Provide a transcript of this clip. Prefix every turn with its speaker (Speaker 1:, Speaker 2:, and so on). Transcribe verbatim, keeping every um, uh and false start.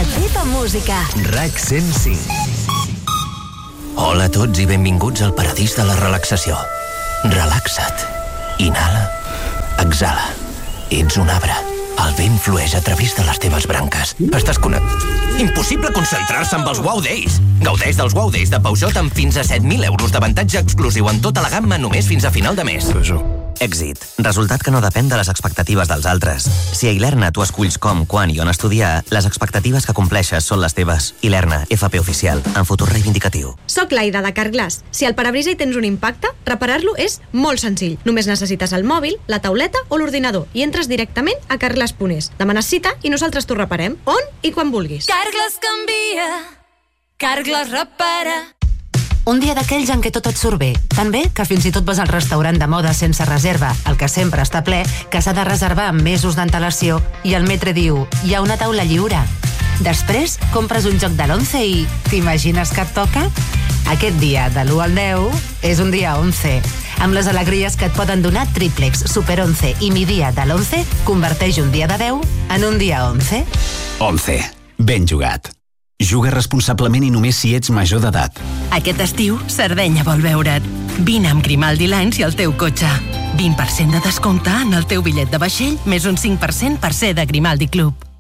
Speaker 1: La teva música.
Speaker 2: RAC cent cinc. Hola a tots i benvinguts al paradís de la relaxació. Relaxa't. Inhala. Exhala. Ets un arbre. El vent flueix a través de les teves branques. Estàs connectat. Impossible concentrar-se amb els Wow Days. Gaudeix dels Wow Days de Peugeot amb fins a set mil euros d'avantatge exclusiu en tota la gamma només fins a final de mes.
Speaker 3: Èxit. Resultat que no depèn de les expectatives dels altres. Si a Ilerna tu esculls com, quan i on estudiar, les expectatives que compleixes són les teves. Ilerna, F P oficial, en futur reivindicatiu.
Speaker 4: Soc l'Aida de Carglass. Si al parabrisa hi tens un impacte, reparar-lo és molt senzill. Només necessites el mòbil, la tauleta o l'ordinador i entres directament a carglass punt es. Demanes cita i nosaltres t'ho reparem. On i quan vulguis.
Speaker 5: Carglass canvia. Carglass repara.
Speaker 6: Un dia d'aquells en què tot et surt bé. Tan bé que fins i tot vas al restaurant de moda sense reserva, el que sempre està ple, que s'ha de reservar amb mesos d'antelació, i el metre diu, hi ha una taula lliure. Després, compres un joc de l'once i t'imagines que et toca? Aquest dia, de l'u al deu, és un dia onze. Amb les alegries que et poden donar Triplex, Super onze i Mi Dia de l'onze, converteix un dia de deu en un dia onze.
Speaker 7: onze. Ben jugat. Juga responsablement i només si ets major d'edat.
Speaker 8: Aquest estiu, Sardenya vol veure't. Vine amb Grimaldi Lines i el teu cotxe. vint per cent de descompte en el teu bitllet de vaixell, més un cinc per cent per ser de Grimaldi Club.